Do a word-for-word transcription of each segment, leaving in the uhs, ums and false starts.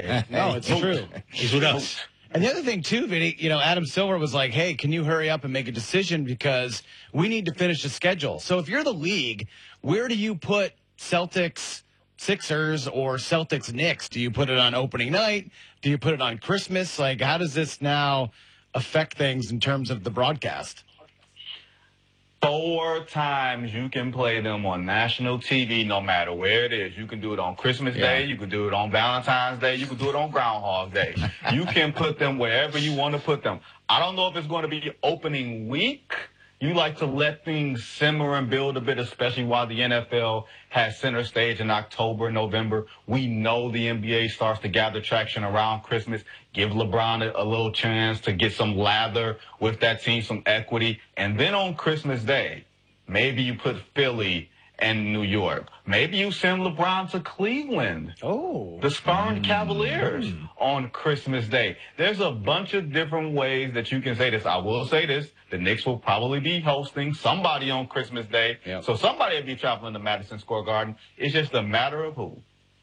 man. No, it's true. He's with us. And the other thing, too, Vinny, you know, Adam Silver was like, hey, can you hurry up and make a decision because we need to finish the schedule. So if you're the league, where do you put Celtics, Sixers, or Celtics Knicks? Do you put it on opening night? Do you put it on Christmas? Like, how does this now affect things in terms of the broadcast? Four times you can play them on national T V no matter where it is. You can do it on Christmas Yeah. Day. You can do it on Valentine's Day. You can do it on Groundhog Day. You can put them wherever you want to put them. I don't know if it's going to be opening week. You like to let things simmer and build a bit, especially while the N F L has center stage in October, November. We know the N B A starts to gather traction around Christmas. Give LeBron a, a little chance to get some lather with that team, some equity. And then on Christmas Day, maybe you put Philly and New York. Maybe you send LeBron to Cleveland. Oh. The spurned Cavaliers on Christmas Day. There's a bunch of different ways that you can say this. I will say this. The Knicks will probably be hosting somebody on Christmas Day. Yep. So somebody will be traveling to Madison Square Garden. It's just a matter of who.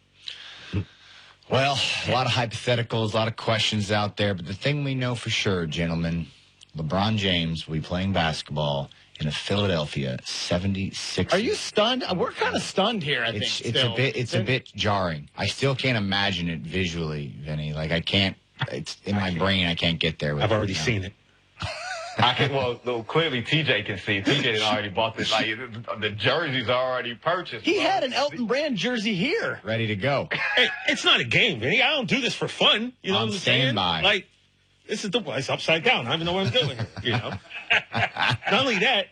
Well, a lot of hypotheticals, a lot of questions out there. But the thing we know for sure, gentlemen, LeBron James will be playing basketball in a Philadelphia seventy-six. Are you stunned? We're kind of stunned here, I It's think. it's still. a bit it's a bit jarring. I still can't imagine it visually, Vinny. Like I can't. It's in my brain. I can't get there. With I've it, already you know? seen it. I can, well, though, clearly T J can see. T J had already bought this. Like, the jerseys are already purchased. He bro. had an Elton Brand jersey here. Ready to go. Hey, it's not a game, Vinny. I don't do this for fun. You know On what I'm saying? standby. Like, this is the it's upside down. I don't even know what I'm doing. You know. Not only that.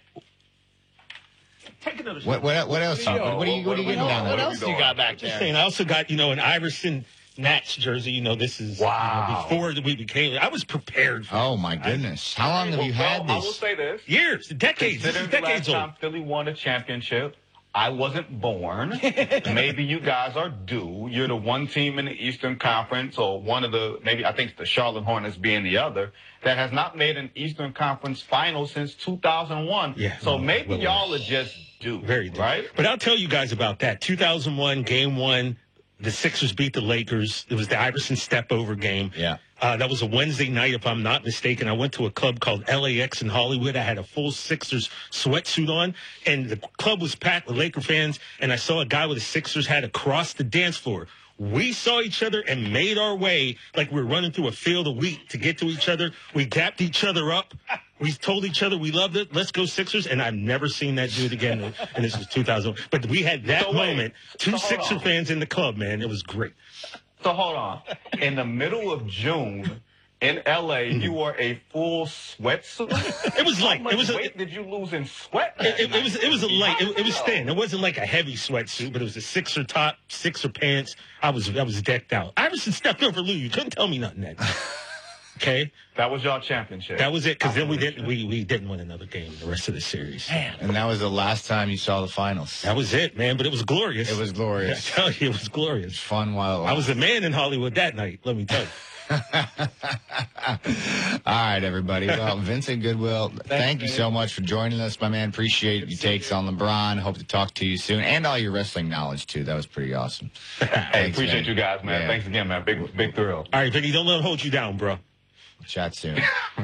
Take another shot. What what what else? Yo, What, what are you what are you what- getting what- down What there? else do you got back Just there? saying, I also got, you know, an Iverson Nats jersey. You know, this is you know, Wow. before we became. I was prepared for Oh my goodness! How long have Well, you had well, I will this? say this. years, decades. This is Considering the last decades old. time Philly won a championship, I wasn't born. Maybe you guys are due. You're the one team in the Eastern Conference, or one of the, maybe I think the Charlotte Hornets being the other, that has not made an Eastern Conference final since two thousand one. Yeah, so well, maybe well, y'all are just due. Very due. right? But I'll tell you guys about that. two thousand one, game one, the Sixers beat the Lakers. It was the Iverson step-over game. Yeah. Uh, that was a Wednesday night, if I'm not mistaken. I went to a club called L A X in Hollywood. I had a full Sixers sweatsuit on, and the club was packed with Laker fans, and I saw a guy with a Sixers hat across the dance floor. We saw each other and made our way like we were running through a field of wheat to get to each other. We dapped each other up. We told each other we loved it. Let's go Sixers. And I've never seen that dude again. And this was two thousand. But we had that So wait. moment. Two So hold Sixer on. fans in the club, man. It was great. So hold on. In the middle of June in L A, you wore a full sweatsuit. It was How light. much It was a, weight did you lose in sweat? that It, it, it was night? it was a light. It, it was How thin. It wasn't like a heavy sweatsuit, but it was a Sixer top, Sixer pants. I was I was decked out. Iverson stepped over Lou. You couldn't tell me nothing that night. Okay, That was y'all championship. that was it. Because then we didn't we we didn't win another game the rest of the series. Man. And that was the last time you saw the finals. That was it, man. But it was glorious. It was I glorious. tell you, it was glorious. Fun while it I was a man in Hollywood that night. Let me tell you. All right, everybody. Well, Vincent Goodwill, thank you so much for joining us, my man. Appreciate your takes on LeBron. Hope to talk to you soon, and all your wrestling knowledge too. That was pretty awesome. Hey, Thanks, appreciate man. you guys, man. Yeah. Thanks again, man. Big, big thrill. All right, Vinny, don't let him hold you down, bro. Chat soon.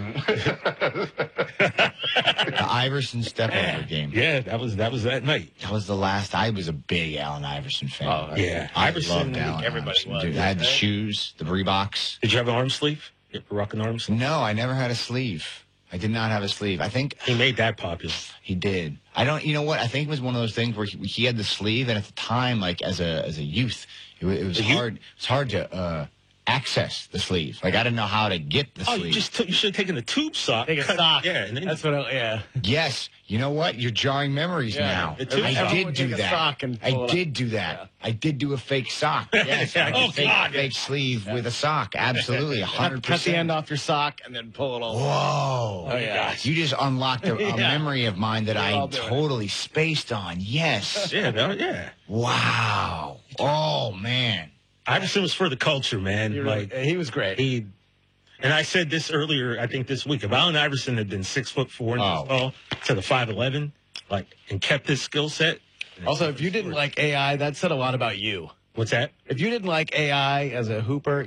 The Iverson step over game. Yeah, that was that was that night. That was the last. I was a big Allen Iverson fan. Oh, Yeah, I Iverson. loved Allen everybody Iverson, was, dude. I had the right? shoes, the Reeboks. Did you have an arm sleeve? You ever rock an arm sleeve? No, I never had a sleeve. I did not have a sleeve. I think He made that popular. he did. I don't. You know what? I think it was one of those things where he, he had the sleeve, and at the time, like as a as a youth, it, wa- it was A youth? hard. It's hard to uh, access the sleeve. Like I didn't know how to get the Oh, sleeve. you just took, you should have taken a tube sock. Take a cut- sock. Yeah, and then That's what I, yeah. Yes, you know what? You're jarring memories Yeah. now. The two I sock. did Would do take a that. sock and I pull it up. did do that. I did do a fake sock. Yes, I Oh, did fake, God. fake sleeve with a sock. Absolutely, Have to hundred cut the end percent. off your sock and then pull it all. Whoa! Oh, yeah. You just unlocked a, a Yeah. memory of mine that We I all do it. totally spaced on. Yes. yeah, no, yeah. Wow. Oh man. Iverson was for the culture, man. You're Like right. He was great. he, and I said this earlier. I think this week. If Allen Iverson had been six foot four inches Oh. tall to the five eleven, like, and kept his skill set. Also, if you didn't like A I, that said a lot about you. What's that? If you didn't like A I as a hooper,